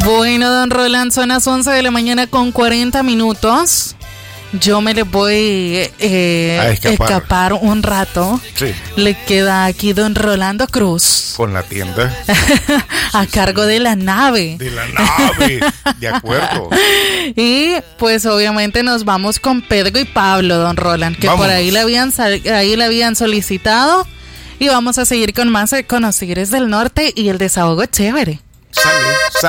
Bueno, don Roland, son las 11 de la mañana con 40 minutos. Yo me le voy a escapar un rato. Sí. Le queda aquí don Rolando Cruz. Con la tienda. A cargo de la nave. De la nave, de acuerdo. Y pues obviamente nos vamos con Pedro y Pablo, don Roland, que Vámonos. por ahí le habían solicitado. Y vamos a seguir con más Conocidos del Norte y el desahogo chévere. Sale.